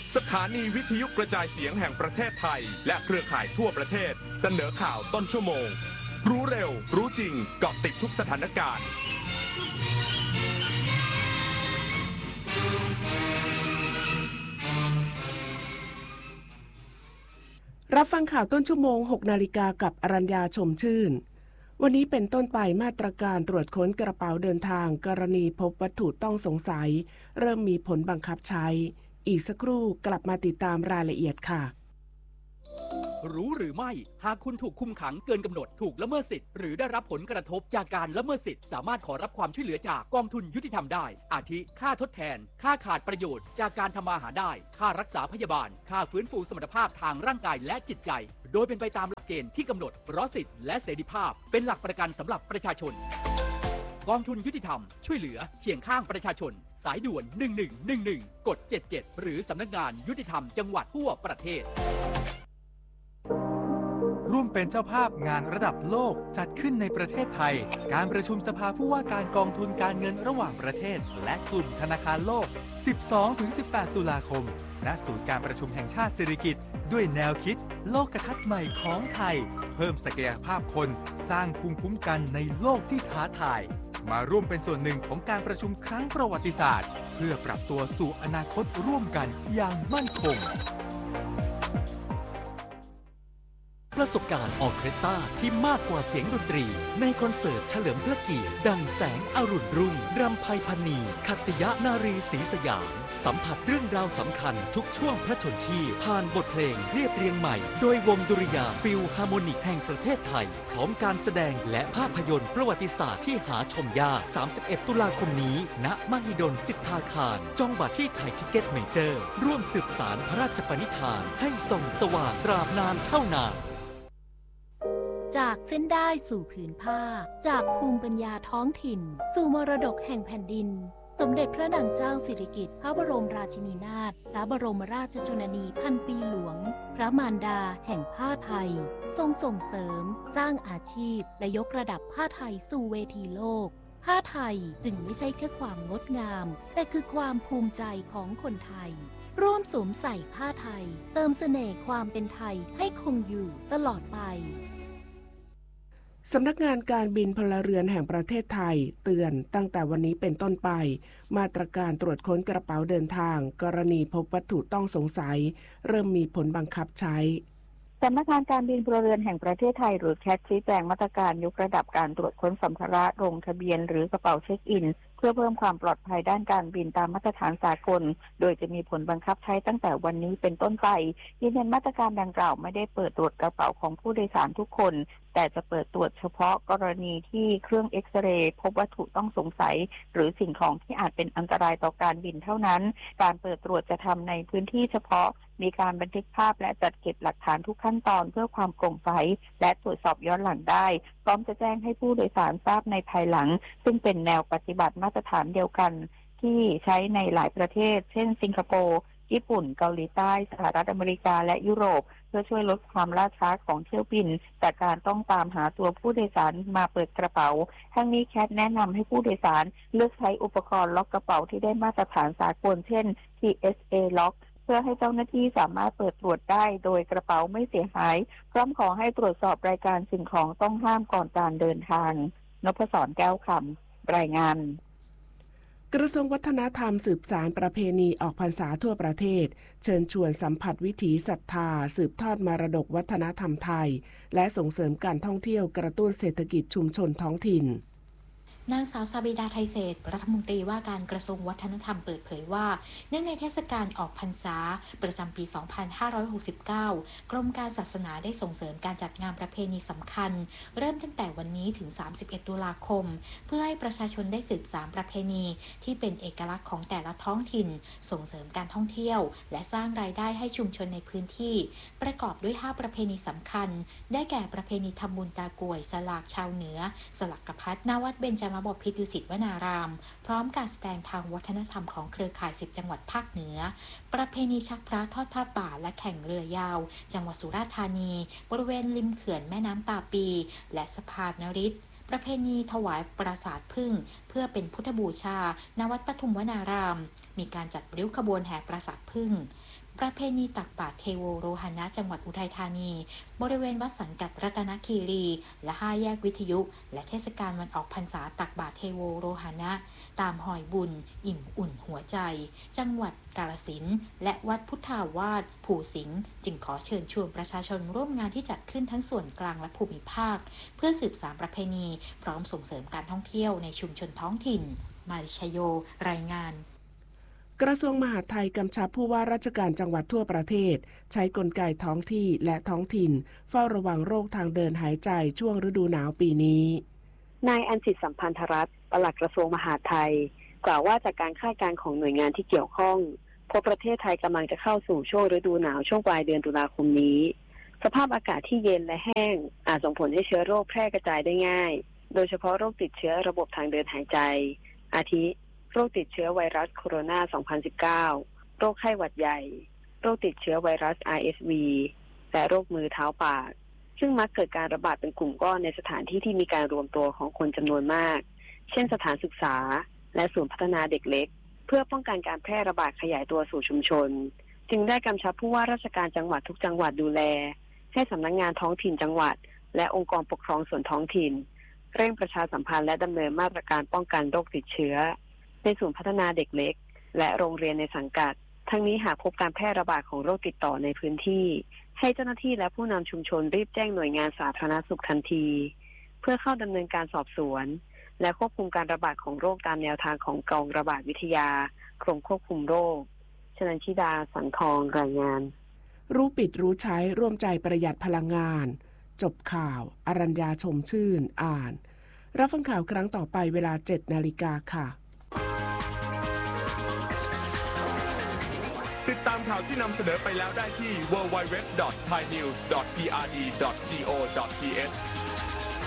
สถานีวิทยุกระจายเสียงแห่งประเทศไทยและเครือข่ายทั่วประเทศเสนอข่าวต้นชั่วโมงรู้เร็วรู้จริงเกาะติดทุกสถานการณ์รับฟังข่าวต้นชั่วโมง 6 นาฬิกากับอรัญญาชมชื่นวันนี้เป็นต้นไปมาตรการตรวจค้นกระเป๋าเดินทางกรณีพบวัตถุต้องสงสัยเริ่มมีผลบังคับใช้อีกสักครู่กลับมาติดตามรายละเอียดค่ะรู้หรือไม่หากคุณถูกคุมขังเกินกำหนดถูกละเมิดสิทธิ์หรือได้รับผลกระทบจากการละเมิดสิทธิ์สามารถขอรับความช่วยเหลือจากกองทุนยุติธรรมได้อาทิค่าทดแทนค่าขาดประโยชน์จากการทำมาหาได้ค่ารักษาพยาบาลค่าฟื้นฟูสมรรถภาพทางร่างกายและจิตใจโดยเป็นไปตามหลักเกณฑ์ที่กำหนดเพราะสิทธิและเสรีภาพเป็นหลักประกันสำหรับประชาชนกองทุนยุติธรรมช่วยเหลือเคียงข้างประชาชนสายด่วน1111กด77หรือสำนักงานยุติธรรมจังหวัดทั่วประเทศร่วมเป็นเจ้าภาพงานระดับโลกจัดขึ้นในประเทศไทยการประชุมสภาผู้ว่าการกองทุนการเงินระหว่างประเทศและกลุ่มธนาคารโลก 12-18 ตุลาคมณศูนย์การประชุมแห่งชาติสิริกิติ์ด้วยแนวคิดโลกทัศน์ใหม่ของไทยเพิ่มศักยภาพคนสร้างภูมิคุ้มกันในโลกที่ท้าทายมาร่วมเป็นส่วนหนึ่งของการประชุมครั้งประวัติศาสตร์เพื่อปรับตัวสู่อนาคตร่วมกันอย่างมั่นคงประสบการณ์ออร์เคสตราที่มากกว่าเสียงดนตรีในคอนเสิร์ตเฉลิมพระเกียรติดังแสงอรุณรุ่งรำไพพรรณีขัตติยนารีศรีสยามสัมผัสเรื่องราวสำคัญทุกช่วงพระชนชีพผ่านบทเพลงเรียบเรียงใหม่โดยวงดุริยางค์ฟิลฮาร์โมนิกแห่งประเทศไทยพร้อมการแสดงและภาพยนตร์ประวัติศาสตร์ที่หาชมยาก31 ตุลาคมนี้ณมหิดลสิทธาคารจองบัตรที่ไทยทิเก็ตเมเจอร์ร่วมสืบสานพระราชปณิธานให้ส่องสว่างตราบนานเท่านานจากเส้นได้สู่ผืนผ้าจากภูมิปัญญาท้องถิ่นสู่มรดกแห่งแผ่นดินสมเด็จพระนางเจ้าสิริกิติ์พระบรมราชินีนาถพระบรมราชชนนีพันปีหลวงพระมารดาแห่งผ้าไทยทรงส่งเสริมสร้างอาชีพและยกระดับผ้าไทยสู่เวทีโลกผ้าไทยจึงไม่ใช่แค่ความงดงามแต่คือความภูมิใจของคนไทยร่วมสวมใส่ผ้าไทยเติมเสน่ห์ความเป็นไทยให้คงอยู่ตลอดไปสำนักงานการบินพลเรือนแห่งประเทศไทยเตือนตั้งแต่วันนี้เป็นต้นไปมาตรการตรวจค้นกระเป๋าเดินทางกรณีพบวัตถุต้องสงสัยเริ่มมีผลบังคับใช้สำนักงานการบินพลเรือนแห่งประเทศไทยหรือแคทชี้แจงมาตรการยกระดับการตรวจค้นสัมภาระลงทะเบียนหรือกระเป๋าเช็คอินเพื่อเพิ่มความปลอดภัยด้านการบินตามมาตรฐานสากลโดยจะมีผลบังคับใช้ตั้งแต่วันนี้เป็นต้นไปยืนยันมาตรการดังกล่าวไม่ได้เปิดตรวจกระเป๋าของผู้โดยสารทุกคนแต่จะเปิดตรวจเฉพาะกรณีที่เครื่องเอ็กซเรย์พบวัตถุต้องสงสัยหรือสิ่งของที่อาจเป็นอันตรายต่อการบินเท่านั้นการเปิดตรวจจะทำในพื้นที่เฉพาะมีการบันทึกภาพและจัดเก็บหลักฐานทุกขั้นตอนเพื่อความโปร่งใสและตรวจสอบย้อนหลังได้พร้อมจะแจ้งให้ผู้โดยสารทราบในภายหลังซึ่งเป็นแนวปฏิบัติมาตรฐานเดียวกันที่ใช้ในหลายประเทศเช่นสิงคโปร์ญี่ปุ่นเกาหลีใต้สหรัฐอเมริกาและยุโรปเพื่อช่วยลดความล่าช้าของเที่ยวบินจากการต้องตามหาตัวผู้โดยสารมาเปิดกระเป๋าทั้งนี้แคทแนะนำให้ผู้โดยสารเลือกใช้อุปกรณ์ล็อกกระเป๋าที่ได้มาตรฐานสากลเช่น TSA Lock เพื่อให้เจ้าหน้าที่สามารถเปิดตรวจได้โดยกระเป๋าไม่เสียหายพร้อมขอให้ตรวจสอบรายการสิ่งของต้องห้ามก่อนการเดินทางนพศรแก้วคำรายงานกระทรวงวัฒนธรรมสืบสานประเพณีออกพรรษาทั่วประเทศเชิญชวนสัมผัสวิถีศรัทธาสืบทอดมรดกวัฒนธรรมไทยและส่งเสริมการท่องเที่ยวกระตุ้นเศรษฐกิจชุมชนท้องถิ่นนางสาวซาบิดาไทยเศรษฐ์รัฐมนตรีว่าการกระทรวงวัฒนธรรมเปิดเผยว่าเนื่องในเทศกาลออกพรรษาประจำปี 2569 กรมการศาสนาได้ส่งเสริมการจัดงานประเพณีสำคัญเริ่มตั้งแต่วันนี้ถึง 31 ตุลาคมเพื่อให้ประชาชนได้สืบสานประเพณีที่เป็นเอกลักษณ์ของแต่ละท้องถิ่นส่งเสริมการท่องเที่ยวและสร้างรายได้ให้ชุมชนในพื้นที่ประกอบด้วย 5 ประเพณีสำคัญได้แก่ประเพณีทำบุญตากวยสลากชาวเหนือสลักกพัดณวัดเบญจมบพิตรดุสิตวนารามพร้อมการแสดงทางวัฒนธรรมของเครือข่าย10จังหวัดภาคเหนือประเพณีชักพระทอดผ้าป่าและแข่งเรือยาวจังหวัดสุราษฎร์ธานีบริเวณริมเขื่อนแม่น้ำตาปีและสะพานนฤทธิ์ประเพณีถวายปราสาทผึ้งเพื่อเป็นพุทธบูชาณวัดปทุมวนารามมีการจัดริ้วขบวนแห่ปราสาทผึ้งประเพณีตักบาตรเทโวโรหณะจังหวัดอุทัยธานีบริเวณวัดสังกัดรัตนคีรีและ5แยกวิทยุและเทศกาลวันออกพรรษาตักบาตรเทโวโรหณะตามหอยบุญอิ่มอุ่นหัวใจจังหวัดกาฬสินธุ์และวัดพุทธาวาสภูสิงห์จึงขอเชิญชวนประชาชนร่วมงานที่จัดขึ้นทั้งส่วนกลางและภูมิภาคเพื่อสืบสานประเพณีพร้อมส่งเสริมการท่องเที่ยวในชุมชนท้องถิ่นมาริชโยรายงานกระทรวงมหาดไทยกำชับผู้ว่าราชการจังหวัดทั่วประเทศใช้กลไกท้องที่และท้องถิ่นเฝ้าระวังโรคทางเดินหายใจช่วงฤดูหนาวปีนี้นายอัญชิตสัมพันธรัตน์ปลัดกระทรวงมหาดไทยกล่าวว่าจากการคาดการณ์ของหน่วยงานที่เกี่ยวข้องพบประเทศไทยกำลังจะเข้าสู่ช่วงฤดูหนาวช่วงปลายเดือนตุลาคมนี้สภาพอากาศที่เย็นและแห้งอาจส่งผลให้เชื้อโรคแพร่กระจายได้ง่ายโดยเฉพาะโรคติดเชื้อระบบทางเดินหายใจอาทิโรคติดเชื้อไวรัสโคโรนา 2019 โรคไข้หวัดใหญ่โรคติดเชื้อไวรัส RSV และโรคมือเท้าปากซึ่งมักเกิดการระบาดเป็นกลุ่มก้อนในสถานที่ที่มีการรวมตัวของคนจำนวนมากเช่นสถานศึกษาและศูนย์พัฒนาเด็กเล็กเพื่อป้องกันการแพร่ระบาดขยายตัวสู่ชุมชนจึงได้กำชับผู้ว่าราชการจังหวัดทุกจังหวัดดูแลให้สำนักงานท้องถิ่นจังหวัดและองค์กรปกครองส่วนท้องถิ่นเร่งประชาสัมพันธ์และดำเนินมาตรการป้องกันโรคติดเชื้อในศูนย์พัฒนาเด็กเล็กและโรงเรียนในสังกัดทั้งนี้หากพบการแพร่ระบาดของโรคติดต่อในพื้นที่ให้เจ้าหน้าที่และผู้นำชุมชนรีบแจ้งหน่วยงานสาธารณสุขทันทีเพื่อเข้าดำเนินการสอบสวนและควบคุมการระบาดของโรคตามแนวทางของกองระบาดวิทยากรมควบคุมโรคชนันชิดาสังทองรายงานรู้ปิดรู้ใช้ร่วมใจประหยัดพลังงานจบข่าวอรัญญาชมชื่นอ่านรับฟังข่าวครั้งต่อไปเวลา 7:00 น.ค่ะติดตามข่าวที่นำเสนอไปแล้วได้ที่ www.thainews.prd.go.th